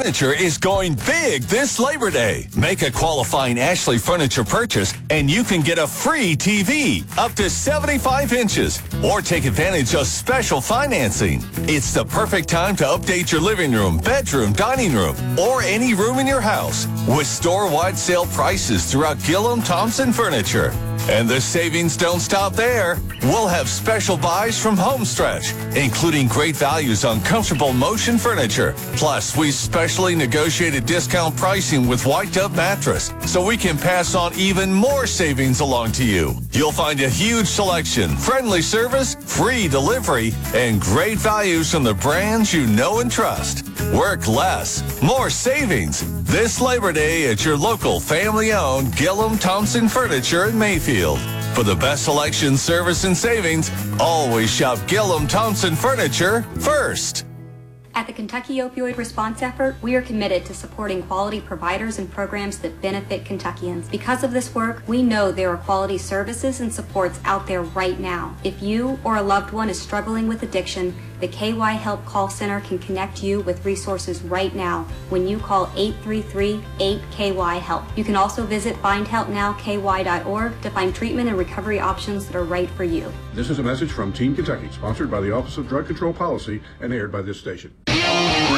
Furniture is going big this Labor Day. Make a qualifying Ashley Furniture purchase and you can get a free TV up to 75 inches or take advantage of special financing. It's the perfect time to update your living room, bedroom, dining room, or any room in your house with store-wide sale prices throughout Gillum Thompson Furniture. And the savings don't stop there. We'll have special buys from Homestretch, including great values on comfortable motion furniture. Plus, we specially negotiated discount pricing with White Dove Mattress, so we can pass on even more savings along to you. You'll find a huge selection, friendly service, free delivery, and great values from the brands you know and trust. Work less, more savings. This Labor Day at your local family-owned Gillum Thompson Furniture in Mayfield. For the best selection, service, and savings, always shop Gillum Thompson Furniture first. At the Kentucky Opioid Response Effort, we are committed to supporting quality providers and programs that benefit Kentuckians. Because of this work, we know there are quality services and supports out there right now. If you or a loved one is struggling with addiction, the KY Help Call Center can connect you with resources right now when you call 833-8KY-HELP. You can also visit findhelpnowky.org to find treatment and recovery options that are right for you. This is a message from Team Kentucky, sponsored by the Office of Drug Control Policy and aired by this station.